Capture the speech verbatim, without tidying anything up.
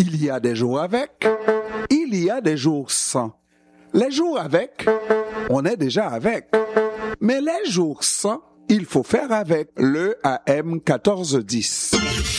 Il y a des jours avec, il y a des jours sans. Les jours avec, on est déjà avec. Mais les jours sans, il faut faire avec. Le A M quatorze dix.